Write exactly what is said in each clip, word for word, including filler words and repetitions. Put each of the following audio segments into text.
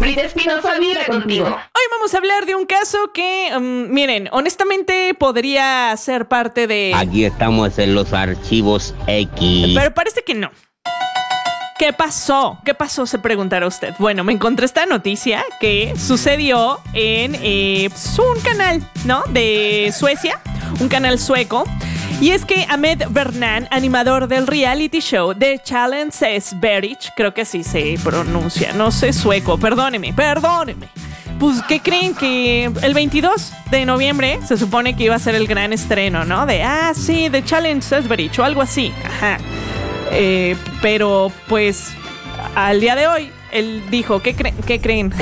Brita Espinosa vibra contigo. Hoy vamos a hablar de un caso que, um, miren, honestamente podría ser parte de... Aquí estamos en los archivos X. Pero parece que no. ¿Qué pasó? ¿Qué pasó? Se preguntará usted. Bueno, me encontré esta noticia que sucedió en eh, pues un canal, ¿no? De Suecia, un canal sueco. Y es que Ahmed Bernan, animador del reality show The Challenge Sverige, creo que así se pronuncia, no sé sueco, perdóneme, perdóneme. Pues, ¿qué creen? Que el veintidós de noviembre se supone que iba a ser el gran estreno, ¿no? De, ah, sí, The Challenge Sverige o algo así, ajá. Eh, pero, pues, al día de hoy, él dijo, ¿qué, cre- qué creen?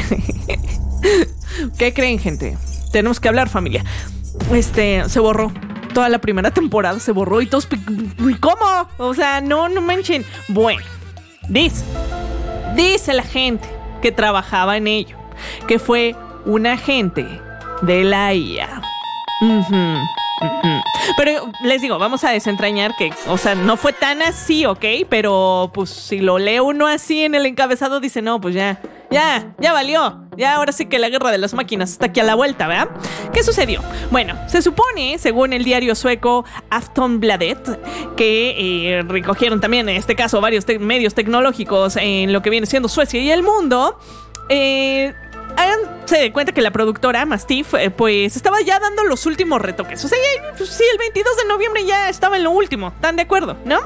¿Qué creen, gente? Tenemos que hablar, familia. Este, se borró. Toda la primera temporada se borró y todos... ¿Cómo? O sea, no, no manchen. Bueno, dice, dice la gente que trabajaba en ello, que fue un agente de la I A. Uh-huh. Uh-huh. Pero les digo, vamos a desentrañar que, o sea, no fue tan así, ¿ok? Pero pues si lo lee uno así en el encabezado, dice, no, pues ya, ya, ya valió. Ya ahora sí que la guerra de las máquinas está aquí a la vuelta, ¿verdad? ¿Qué sucedió? Bueno, se supone, según el diario sueco Aftonbladet, que eh, recogieron también en este caso varios te- medios tecnológicos en lo que viene siendo Suecia y el mundo, eh... háganse de cuenta que la productora Mastiff eh, pues estaba ya dando los últimos retoques. O sea, ya, pues, sí, el veintidós de noviembre ya estaba en lo último. ¿Están de acuerdo? ¿No?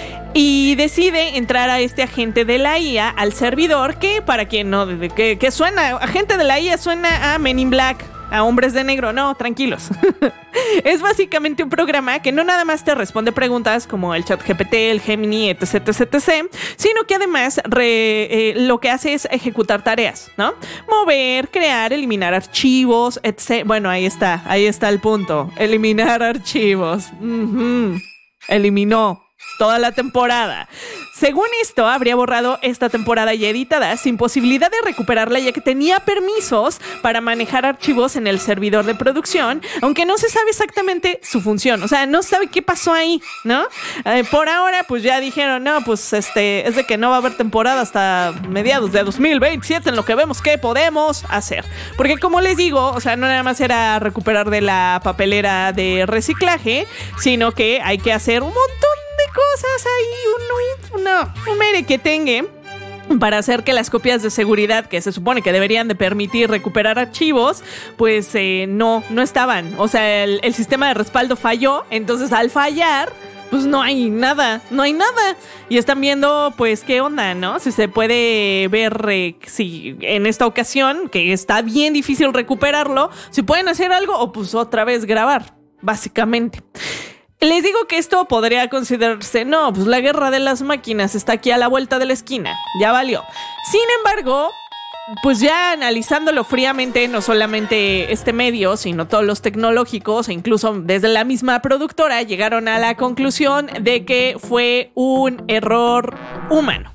Y decide entrar a este agente de la I A al servidor que, para quien no, que, que suena, agente de la I A suena a Men in Black, a Hombres de Negro. No, tranquilos. Es básicamente un programa que no nada más te responde preguntas como el ChatGPT, el Gemini, etc, etc, etc, sino que además re, eh, lo que hace es ejecutar tareas, ¿no? Mover, crear, eliminar archivos, etcétera. Bueno, ahí está, ahí está el punto. Eliminar archivos. Uh-huh. Eliminó toda la temporada. Según esto, habría borrado esta temporada ya editada sin posibilidad de recuperarla, ya que tenía permisos para manejar archivos en el servidor de producción, aunque no se sabe exactamente su función. O sea, no sabe qué pasó ahí, ¿no? Eh, por ahora, pues ya dijeron, no, pues este, es de que no va a haber temporada hasta mediados de dos mil veintisiete, en lo que vemos que podemos hacer. Porque como les digo, o sea, no nada más era recuperar de la papelera de reciclaje, sino que hay que hacer un montón de cosas ahí, uno, uno, un mere que tenga para hacer que las copias de seguridad que se supone que deberían de permitir recuperar archivos, pues eh, no, no estaban. O sea, el, el sistema de respaldo falló, entonces al fallar, pues no hay nada, no hay nada. Y están viendo, pues, qué onda, ¿no? Si se puede ver, eh, si en esta ocasión, que está bien difícil recuperarlo, si pueden hacer algo o pues otra vez grabar, básicamente. Les digo que esto podría considerarse, no, pues la guerra de las máquinas está aquí a la vuelta de la esquina, ya valió. Sin embargo, pues ya analizándolo fríamente, no solamente este medio, sino todos los tecnológicos e incluso desde la misma productora llegaron a la conclusión de que fue un error humano.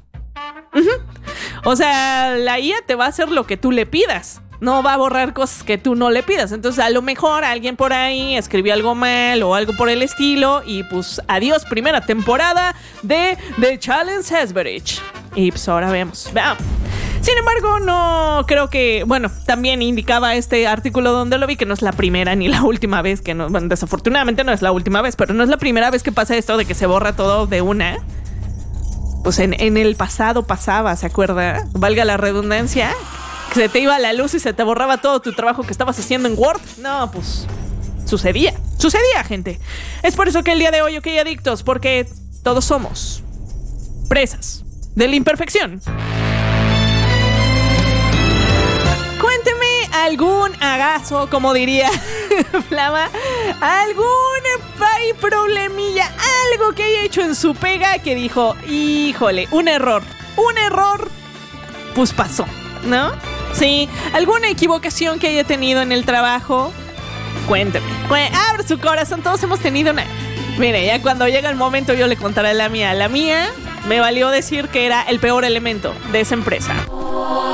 Uh-huh. O sea, la I A te va a hacer lo que tú le pidas. No va a borrar cosas que tú no le pidas. Entonces, a lo mejor alguien por ahí escribió algo mal o algo por el estilo. Y pues, adiós, primera temporada de The Challenge Sverige. Y pues ahora vemos. Veamos. Sin embargo, no creo que... Bueno, también indicaba este artículo donde lo vi que no es la primera ni la última vez que no... Bueno, desafortunadamente no es la última vez, pero no es la primera vez que pasa esto de que se borra todo de una. Pues en, en el pasado pasaba, ¿se acuerda? Valga la redundancia... que se te iba la luz y se te borraba todo tu trabajo que estabas haciendo en Word. No, pues sucedía, sucedía, gente. Es por eso que el día de hoy, ok, adictos, porque todos somos presas de la imperfección. Cuénteme algún agazo, como diría Flama, algún pay problemilla, algo que haya hecho en su pega que dijo, híjole, un error, un error, pues pasó, ¿no? Sí, alguna equivocación que haya tenido en el trabajo, cuénteme. Abre su corazón, todos hemos tenido una. Mire, ya cuando llega el momento yo le contaré la mía. La mía me valió decir que era el peor elemento de esa empresa.